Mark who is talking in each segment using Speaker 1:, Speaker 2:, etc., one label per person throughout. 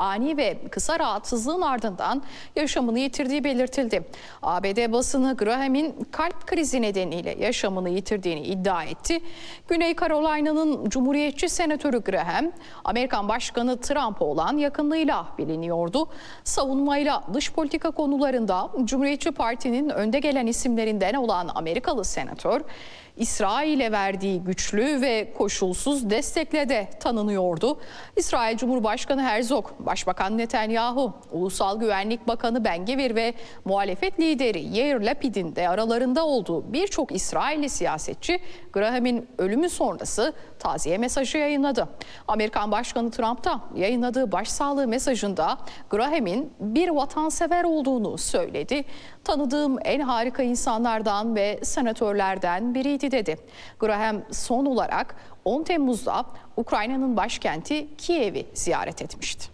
Speaker 1: ani ve kısa rahatsızlığın ardından yaşamını yitirdiği belirtildi. ABD basını Graham'in kalp krizi nedeniyle yaşamını yitirdiğini iddia etti. Güney Carolina'nın Cumhuriyetçi senatörü Graham, Amerikan Başkanı Trump'a olan yakınlığıyla biliniyordu. Savunmayla dış politika konularında Cumhuriyetçi Parti'nin önde gelen isimlerinden olan Amerikalı senatör, İsrail'e verdiği güçlü ve koşulsuz destekle de tanınıyordu. İsrail Cumhurbaşkanı Herzog, Başbakan Netanyahu, Ulusal Güvenlik Bakanı Ben-Gvir ve muhalefet lideri Yair Lapid'in de aralarında olduğu birçok İsrailli siyasetçi Graham'in ölümü sonrası taziye mesajı yayınladı. Amerikan Başkanı Trump da yayınladığı başsağlığı mesajında Graham'in bir vatansever olduğunu söyledi. Tanıdığım en harika insanlardan ve senatörlerden biriydi dedi. Graham son olarak 10 Temmuz'da Ukrayna'nın başkenti Kiev'i ziyaret etmişti.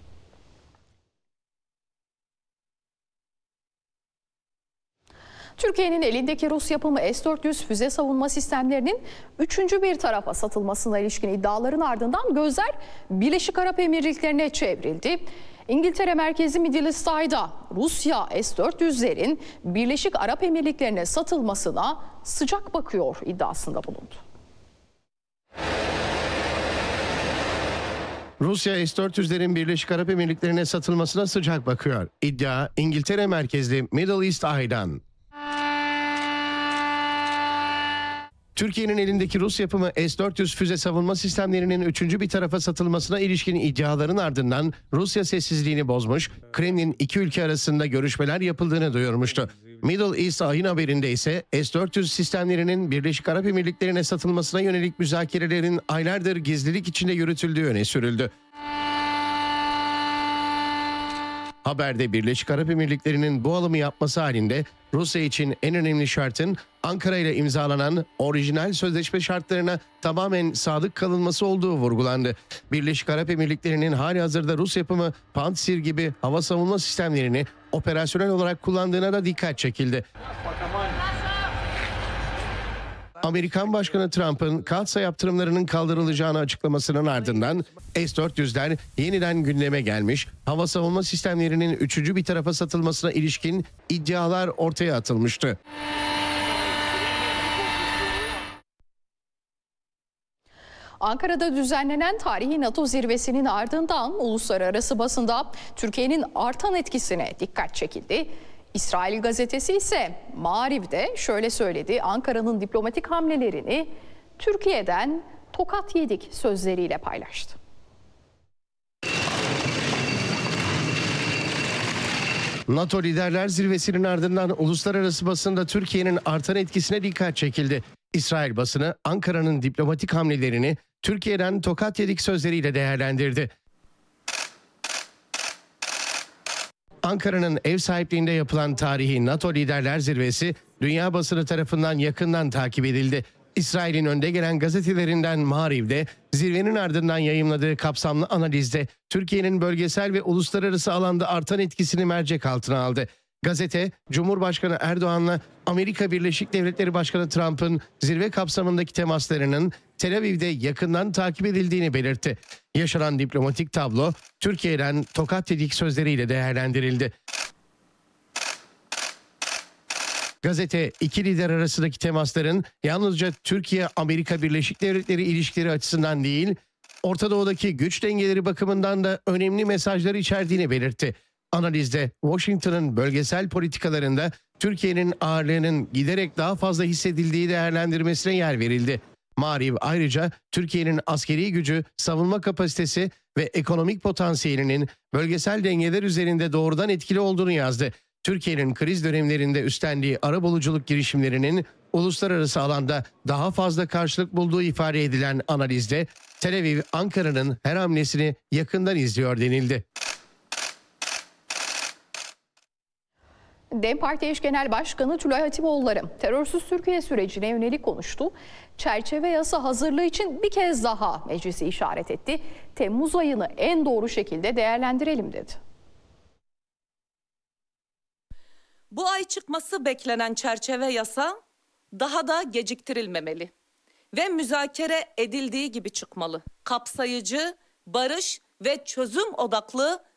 Speaker 1: Türkiye'nin elindeki Rus yapımı S-400 füze savunma sistemlerinin üçüncü bir tarafa satılmasına ilişkin iddiaların ardından gözler Birleşik Arap Emirlikleri'ne çevrildi. İngiltere merkezli Middle East Eye'da Rusya S-400'lerin Birleşik Arap Emirlikleri'ne satılmasına sıcak bakıyor iddiasında bulundu.
Speaker 2: Rusya S-400'lerin Birleşik Arap Emirlikleri'ne satılmasına sıcak bakıyor. İddia İngiltere merkezli Middle East Eye'dan. Türkiye'nin elindeki Rus yapımı S-400 füze savunma sistemlerinin üçüncü bir tarafa satılmasına ilişkin iddiaların ardından Rusya sessizliğini bozmuş, Kremlin iki ülke arasında görüşmeler yapıldığını duyurmuştu. Middle East Eye'ın haberinde ise S-400 sistemlerinin Birleşik Arap Emirlikleri'ne satılmasına yönelik müzakerelerin aylardır gizlilik içinde yürütüldüğü öne sürüldü. Haberde Birleşik Arap Emirlikleri'nin bu alımı yapması halinde Rusya için en önemli şartın Ankara ile imzalanan orijinal sözleşme şartlarına tamamen sadık kalınması olduğu vurgulandı. Birleşik Arap Emirlikleri'nin halihazırda Rus yapımı Pantsir gibi hava savunma sistemlerini operasyonel olarak kullandığına da dikkat çekildi. Amerikan Başkanı Trump'ın Katsa yaptırımlarının kaldırılacağını açıklamasının ardından S-400'ler yeniden gündeme gelmiş, hava savunma sistemlerinin üçüncü bir tarafa satılmasına ilişkin iddialar ortaya atılmıştı.
Speaker 1: Ankara'da düzenlenen tarihi NATO zirvesinin ardından uluslararası basında Türkiye'nin artan etkisine dikkat çekildi. İsrail gazetesi ise Maarif'de şöyle söyledi: Ankara'nın diplomatik hamlelerini Türkiye'den tokat yedik sözleriyle paylaştı.
Speaker 2: NATO Liderler Zirvesi'nin ardından uluslararası basında Türkiye'nin artan etkisine dikkat çekildi. İsrail basını Ankara'nın diplomatik hamlelerini Türkiye'den tokat yedik sözleriyle değerlendirdi. Ankara'nın ev sahipliğinde yapılan tarihi NATO Liderler Zirvesi dünya basını tarafından yakından takip edildi. İsrail'in önde gelen gazetelerinden Maarif'de zirvenin ardından yayımladığı kapsamlı analizde Türkiye'nin bölgesel ve uluslararası alanda artan etkisini mercek altına aldı. Gazete, Cumhurbaşkanı Erdoğan'la Amerika Birleşik Devletleri Başkanı Trump'ın zirve kapsamındaki temaslarının Tel Aviv'de yakından takip edildiğini belirtti. Yaşanan diplomatik tablo Türkiye'den tokat yedik sözleriyle değerlendirildi. Gazete, iki lider arasındaki temasların yalnızca Türkiye-Amerika Birleşik Devletleri ilişkileri açısından değil, Orta Doğu'daki güç dengeleri bakımından da önemli mesajları içerdiğini belirtti. Analizde Washington'ın bölgesel politikalarında Türkiye'nin ağırlığının giderek daha fazla hissedildiği değerlendirmesine yer verildi. Maarif ayrıca Türkiye'nin askeri gücü, savunma kapasitesi ve ekonomik potansiyelinin bölgesel dengeler üzerinde doğrudan etkili olduğunu yazdı. Türkiye'nin kriz dönemlerinde üstlendiği arabuluculuk girişimlerinin uluslararası alanda daha fazla karşılık bulduğu ifade edilen analizde Tel Aviv, Ankara'nın her hamlesini yakından izliyor denildi.
Speaker 1: DEM Parti Eş Genel Başkanı Tülay Hatipoğulları terörsüz Türkiye sürecine yönelik konuştu. Çerçeve yasa hazırlığı için bir kez daha meclisi işaret etti. Temmuz ayını en doğru şekilde değerlendirelim dedi.
Speaker 3: Bu ay çıkması beklenen çerçeve yasa daha da geciktirilmemeli ve müzakere edildiği gibi çıkmalı. Kapsayıcı, barış ve çözüm odaklı